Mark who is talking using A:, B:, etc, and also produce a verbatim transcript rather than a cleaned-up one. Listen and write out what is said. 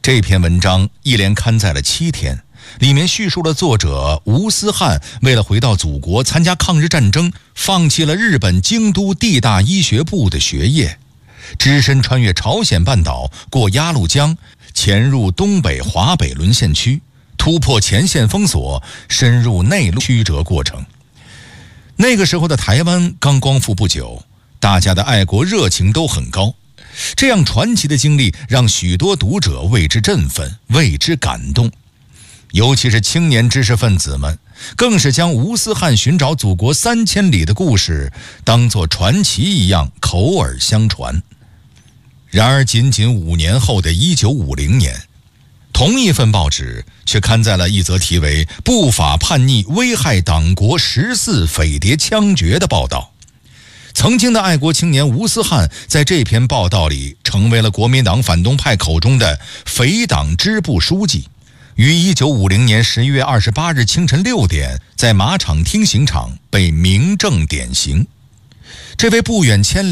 A: 这篇文章一连刊载了七天，里面叙述了作者吴思翰为了回到祖国参加抗日战争，放弃了日本京都地大医学部的学业，只身穿越朝鲜半岛，过鸭绿江，潜入东北华北沦陷区，突破前线封锁，深入内陆，曲折过程。那个时候的台湾刚光复不久，大家的爱国热情都很高，这样传奇的经历让许多读者为之振奋，为之感动。尤其是青年知识分子们，更是将吴思翰寻找祖国三千里的故事当作传奇一样口耳相传。然而仅仅五年后的一九五零年，同一份报纸却刊载了一则题为“不法叛逆危害党国十四匪谍枪决”的报道。曾经的爱国青年吴思翰在这篇报道里成为了国民党反动派口中的匪党支部书记，于一九五零年十一月二十八日清晨六点在马场厅刑场被明正典刑。这位不远千里